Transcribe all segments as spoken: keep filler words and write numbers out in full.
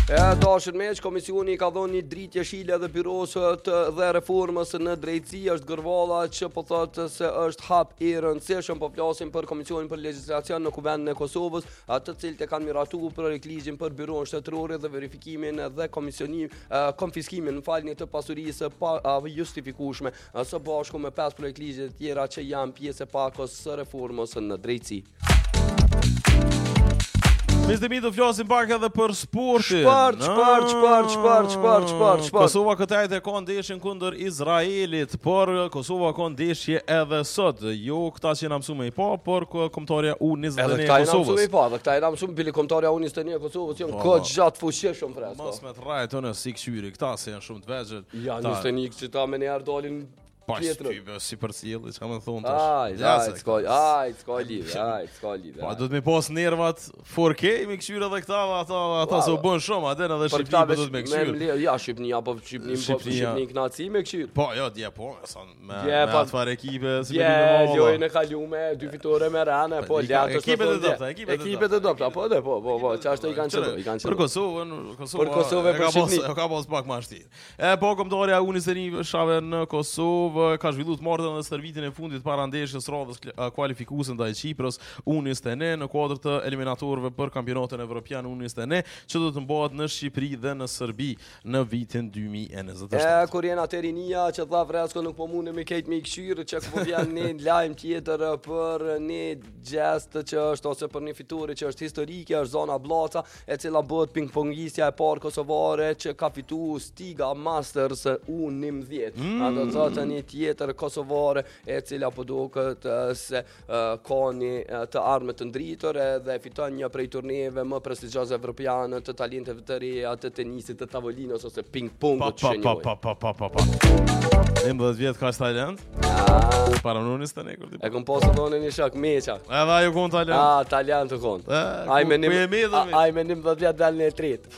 E dashur miq, komisioni ka dhënë një dritje shile dhe byros të dhe reformës në drejtësi është gërvalla që po thotë se është hap i rëndësishëm. Po flasim për Komisionin për Legjislacion në Kuvendin e Kosovës, atë të cilët e kanë miratuar projekt ligjin për byron shtetërore dhe verifikimin dhe komisionim konfiskimin në falni të pasurisë pa justifikueshme, së bashku me pesë projekt ligje të tjera që janë pjesë e pakos së reformës në drejtësi. Mes të mi të flasim pak edhe për sportin. Sport, sport, sport, sport, sport, sport, sport. Kosova këtë e ka ndeshjen kundër Izraelit, por Kosova ka ndeshje edhe sot. Jo këta që na mësuam më pa, por kombëtarja U njëzet e një e Kosovës. Edhe këta na mësuam më pa, edhe këta na mësuam bile kombëtarja U njëzet e një e Kosovës janë kod gjatë fuqishëm fresko. Mos me të rrajt tonë si këshyri, këta se janë shumë të vegjël. Ja, njëzet e një që ta me njerë dalin Pa shtybe, si për cilë, që ka me thonë tash. Ajt, ajt, s'ka, ajt, s'ka lidhe, ajt, s'ka lidhe. Pa, do të mi pas nervat four K, me këshyre dhe këta, ata, ata se u bën shumë, aden edhe Shqipni për do të me këshyre. Ja, Shqipni, apo Shqipni, Shqipni knaci me këshyre. Po, jo, dje po, me atë fare ekipe, si me një më lojnë e kalume, dy fitore me rane, po, ljatës ekipet e dopta, ekipet e dopta, po, dhe, po, po, po, qashtu i kanë qëllu, i kanë qëllu. Për Kosovën, Për Kosovë e për Shqipni. Ka pas pak ma shtirë. E, po, kombëtarja U njëzet e një shave në Kosovë, ka zhvilluar të marrën në stërvitin e fundit para ndeshjes radhës kualifikuese ndaj Çiprës U njëzet e një në kuadër të eliminatorëve për kampionatin evropian U njëzet e një, që do të mbahet në Shqipëri dhe në Serbi në vitin dy mijë e njëzet e shtatë. E kur jena te rinia që tha fresko nuk po mundem me kejt me këshyrë që po vjen një lajm tjetër për një gjest që është ose për një fitore që është historike, është zona Blaca, e cila bëhet pingpongisja e parë kosovare që ka fituar Stiga Masters U njëzet. Ato thotë një tjetër kosovare e cila po duket se uh, ka një uh, të armë të ndritur dhe fiton një prej turneve më prestigjioze evropiane të talenteve të reja të tenisit të tavolinës ose ping-pongut që njohin. Pa, pa, pa, pa, pa, pa. njëmbëdhjetë vjet ka talent? Para në njëzet e një. E kom pasë dhone një shak meqa. Edhe ajo kon talent? Ah, talent të kon. Aj me njëmbëdhjetë vjet del në e tretë.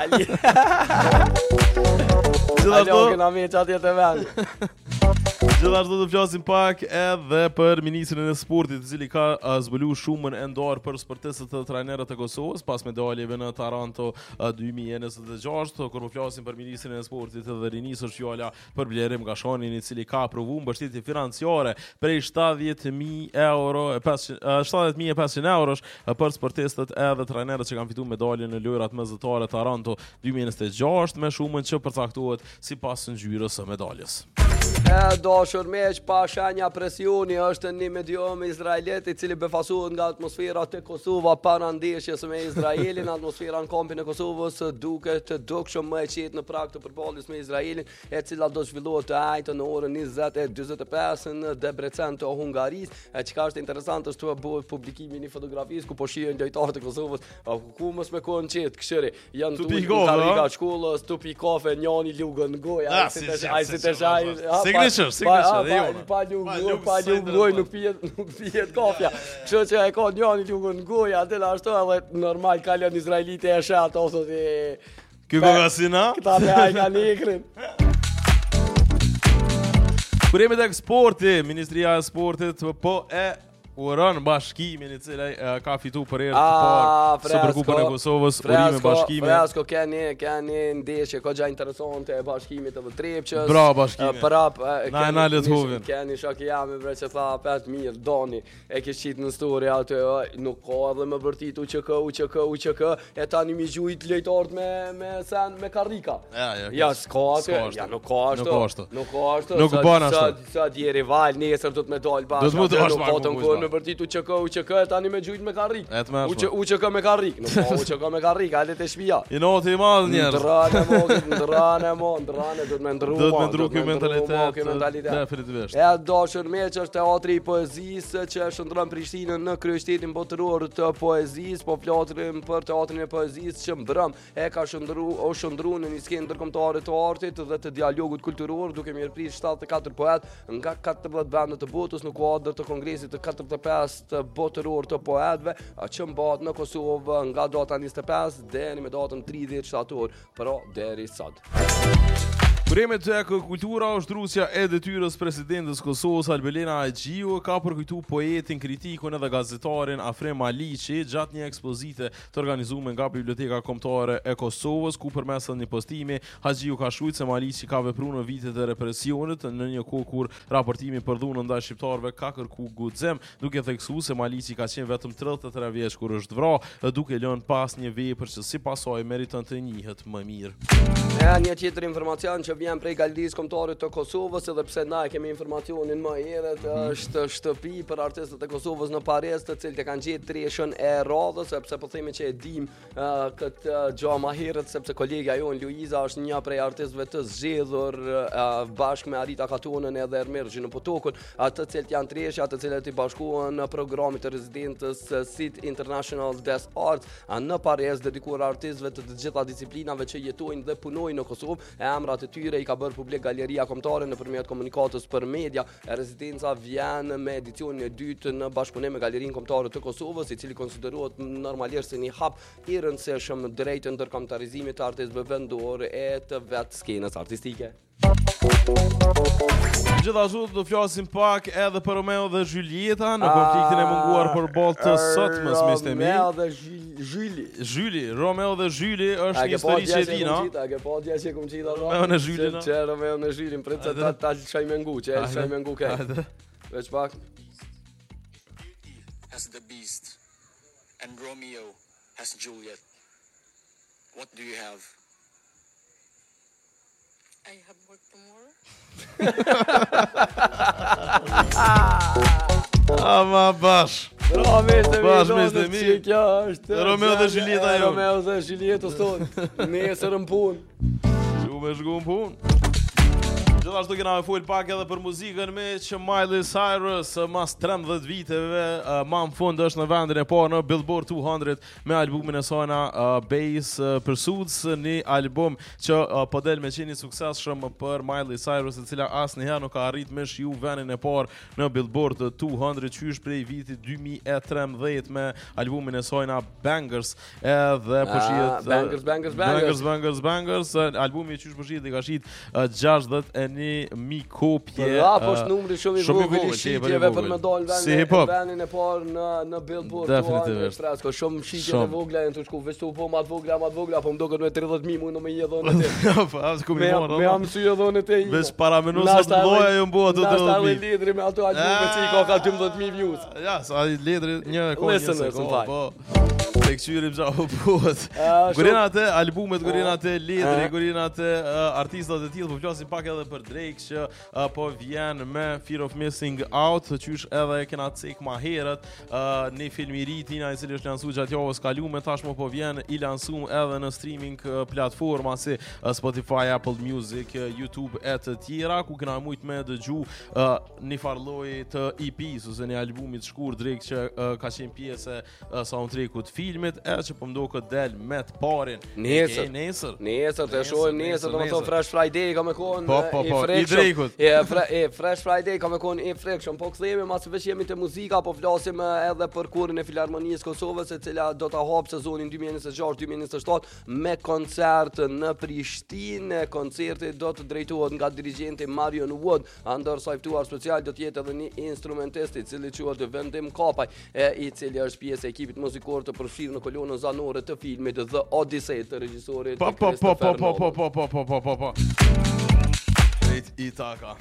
Aljo këna meqa tjetë e vendë. Gjithashtu të flasim pak edhe për ministrin e sportit, i cili ka zbuluar shumën e ndarë për sportistët dhe trajnerët e Kosovës pas medaljeve në Taranto dy mijë e njëzet e gjashtë. Kur po flasim për ministrin e sportit dhe rinis është fjala për Blerim Gashanin, i cili ka aprovuar mbështetje financiare prej shtatëdhjetë mijë euro, shtatëdhjetë mijë e pesëqind eurosh për sportistët edhe trajnerët që kanë fituar medalje në lojrat mesdhetare Taranto dy mijë e njëzet e gjashtë me shumën që përcaktohet sipas ngjyrës së medaljes. E dashur miq, pa shenja presioni është një medium izraelit i cili befasohet nga atmosfera te Kosova para ndeshjes me Izraelin. Atmosfera në kampin e Kosovës duket të dukshëm më e qetë në prag të përballjes me Izraelin, e cila do zhvillohet të ajtë në orën njëzet e njëzet e pesë në Debrecen të Hungarisë. E çka është interesante është të bëhet publikimi një fotografisë ku po shihen lojtarët e Kosovës, ku mos me kohën qetë këshire. Janë tu karrika shkollës, tupi kafe, njani lugën goja, ai si të shaj. Signature, signature dhe jo. Pa lugë, pa lugë, nuk pijet, nuk pijet kafja. Kështu që e ka njani lugën goja, atë ashtu edhe normal kalon izraelite e shat ose ti. Ky kokasina? Këta me ai kanë ikrin. Kur jemi tek sporti, Ministria e Sportit po e uron bashkimin i cili uh, ka fituar për herë të parë Superkupën e Kosovës, urime bashkimi. Fresko keni keni ndeshje goxha interesante e bashkimit të Trepçës. Bravo bashkimi. Uh, prap uh, na na le të hovin. Keni shoku jam bre që tha pat mirë Doni, e ke shit në story atë nuk ka edhe më vërtet U Q K U Q K U Q K e tani më gjujt lojtarët me me sen me karrika. Ja, ja. Ja s'ka atë, ja nuk ka ashtu. Nuk ka ashtu. Nuk bën ashtu. Sa di rival nesër do të më dal bashkë. Do të mos në vërtet U Q K U Q K tani me gjujt me karrik. U Q K me karrik, nuk ka U Q K me karrik, hajde te shtëpia. I noti i madh njerëz. Ndrane mo, ndrane mo, ndrane do të më ndrua. Do të më ndrua ky mentalitet. Definitivisht. E dashur miq është teatri i poezisë që shndron Prishtinën në kryeshtetin botëror të poezisë, po flasim për teatrin e poezisë që mbrëm e ka shndruar o shndruar në një skenë ndërkombëtare të artit dhe të dialogut kulturor, duke mirëprish shtatëdhjetë e katër poet nga katërdhjetë vende të botës në kuadër të kongresit të katërdhjetë e pesë të botëror të poetëve që mbahet në Kosovë nga data njëzet e pesë deri në datën tridhjetë shtator, pra deri sot. Kurime të e kultura është drusja e detyrës presidentës Kosovës Albelina Agjiu ka përkujtu poetin, kritikun edhe gazetarin Afrem Maliqi gjatë një ekspozite të organizuar nga Biblioteka Kombëtare e Kosovës, ku përmes një postimi Agjiu ka shkruajtur se Maliqi ka vepruar në vitet e represionit në një kohë kur raportimi për dhunën ndaj shqiptarëve ka kërkuar guxim, duke theksuar se Maliqi ka qenë vetëm tridhjetë e tre vjeç kur është vrarë, duke lënë pas një vepër që sipas saj meriton të njihet më mirë. Ja, një tjetër informacion që vjen prej Galdisë Kombëtare të Kosovës, edhe pse na e kemi informacionin më herët, është shtëpi për artistët e Kosovës në Paris, të cilët e kanë gjetë treshën e radhës, sepse po themi që e dim uh, këtë gjë më herët, sepse kolegja jon Luiza është një prej artistëve të zgjedhur uh, bashkë me Arita Katonën edhe Ermergjin në Potokun, të cilët janë treshja, të cilët i bashkuan në programin të rezidentës Sit International Des Arts në Paris, dedikuar artistëve të të gjitha disiplinave që jetojnë dhe punojnë në Kosovë. E emrat e tyre i ka bërë publik Galeria Kombëtare nëpërmjet komunikatës për media. Rezidenca vjen me edicionin e dytë në bashkëpunim me Galerinë Kombëtare të Kosovës, i cili konsiderohet normalisht si një hap i rëndësishëm drejt ndërkombëtarizimit të artistëve vendor e të vetë skenës artistike. Gjithashtu do flasim pak edhe për Romeo dhe Julieta në konfliktin e munguar për botë të sotmës, mister Emil. Romeo dhe Julie. Julie, Romeo dhe Julie është një histori që e dina. A ke pa dje që kum qita Romeo dhe Julie. Që Romeo dhe Julie, prit se ta ta shaj me ngu, që e shaj me ngu ke. Veç pak. Has the beast and Romeo has Juliet. What do you have? I have work tomorrow. Ama bash. Bravo, mister Emil. Bash, mister Emil. Kjo është Romeo dhe Julieta jo. Romeo dhe Julieta sot. Nesër në punë. Ju me shku në punë. Gjithashtu kena me full pak edhe për muzikën me që Miley Cyrus mas trembëdhjetë viteve uh, ma në fund është në vendin e parë në Billboard duecento me albumin e saj uh, Bass uh, Pursuits, një album që uh, po del me qenë suksesshëm për Miley Cyrus, e cila asnjëherë nuk ka arrit me shiu vendin e parë në Billboard duecento qysh prej vitit dy mijë e trembëdhjetë me albumin e saj Bangers, edhe po shihet uh, Bangers Bangers Bangers Bangers Bangers uh, albumi qysh po shihet i ka shit uh, gjashtëdhjetë e një mi kopje. Ja, po është numri shumë i vogël i shitjeve për me dal vendin e parë në në Billboard. Definitivisht. Fresko, shumë shitje të vogla janë të shku veç tu po më të vogla, më të vogla, po më duket me tridhjetë mijë mund më i dhënë ti. Po, as ku më vonë. Me am sy dhënë ti. Veç para menos të lloja jo mbo ato tridhjetë mijë. Na sta lidhri me ato albume që i ka ka dymbëdhjetë mijë views. Ja, sa lidhri një kohë. Po. Leksyrim gjahu puhet. Gurina te albumet, gurina te lidhri, gurina te artistat e tillë, po flasim pak edhe për Drake që uh, po vjen me Fear of Missing Out, qysh edhe e kena cek ma herët, uh, një film i ri tina i cili është lansu gjatë javës kalume, tashmë po vjen i lansu edhe në streaming uh, platforma si uh, Spotify, Apple Music, uh, YouTube e të tjera, ku kena mujt me dëgju uh, një farloj të E P-s, ose një albumit shkur Drake që uh, ka qenë pjesë uh, soundtrackut filmit, e që po mdo këtë del me të parin. Nesër. Nesër. Nesër, të shohim nesër, do më thonë Fresh Friday ka me konë. Po, po, po, i Drake-ut. E, fre, e Fresh Friday ka me konë i frikshëm, po kthehemi mas veç jemi te muzika, po flasim edhe për kurin e Filharmonisë Kosovës, e cila do ta hap sezonin dy mijë e njëzet e gjashtë dy mijë e njëzet e shtatë me koncert në Prishtinë. Koncerti do të drejtohet nga dirigjenti Marion Wood, ndërsa i ftuar special do të jetë edhe një instrumentist i cili quhet Vendim Kapaj, e i cili është pjesë e ekipit muzikor të përfshirë në kolonën zanore të filmit The Odyssey të regjisorit Christopher Nolan. Po po po po po po po. Itaka.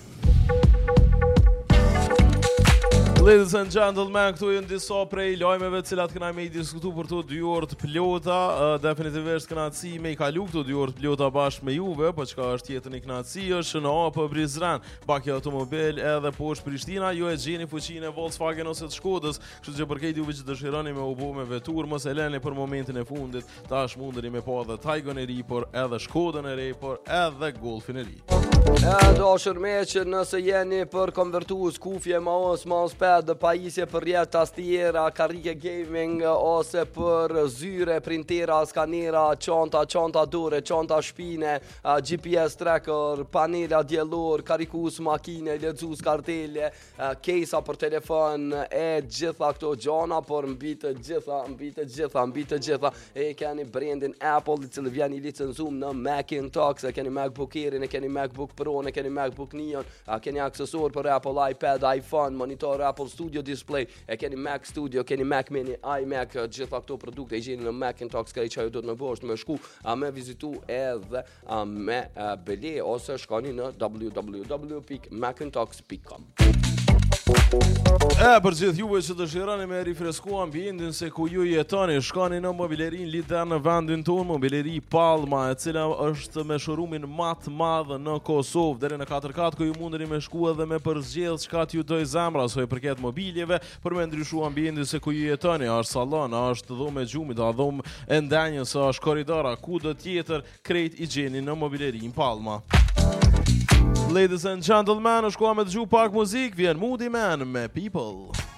Ladies and gentlemen, këtu janë disa prej lajmeve të cilat kena me i diskutu për to dy orë të plota. Uh, definitivisht kënaqësi me i kalu këto dy orë të plota bashkë me juve, po çka është jetën i kënaqësi është në hapë Prizren, baki automobil edhe poshtë Prishtina, ju e gjeni fuqinë e Volkswagen ose të Shkodës, kështu që për këtë juve që dëshironi me u bë me vetur, mos e lëni për momentin e fundit, tash mundeni me pa edhe Taygon e ri, por edhe Shkodën e re, por edhe Golfin e ri. E dashur miq, nëse jeni për konvertues kufje mouse, mousepad, pajisje për rrjet, tastiera, karrige gaming ose për zyre, printera, skanera, çanta, çanta dore, çanta shpine, uh, G P S tracker, panela diellor, karikues makine, lexues kartele, uh, case për telefon e gjitha këto gjana, por mbi të gjitha, mbi të gjitha, mbi të gjitha e keni brandin Apple, i cili vjen i licenzuar në Macintosh, e keni MacBook Airin, e keni MacBook Pro, ne keni MacBook Neon, a keni aksesor për Apple iPad, iPhone, monitor Apple Studio Display, e keni Mac Studio, keni Mac Mini, iMac, gjitha këto produkte i gjeni në Macintosh, kërë që ju do të më bësht me shku, a me vizitu edhe a me a bele, ose shkoni në w w w dot macintosh dot com. E, për gjithë juve që dëshironi me rifresku ambientin se ku ju jetoni, shkoni në mobilerin lider në vendin tonë, mobileri Palma, e cila është me showroomin më të madh në Kosovë, deri në katër katë, ku ju mundeni me shku edhe me përzgjedh çka t'ju doj zemra, sa i përket mobiljeve, për me ndryshu ambientin se ku ju jetoni, a është sallon, a është dhomë e gjumit, a dhomë e ndenjës, a është korridora, ku do tjetër, krejt i gjeni në mobilerin Palma. Ladies and gentlemen, është koha me të gju pak muzik, vjen Moody Man me People.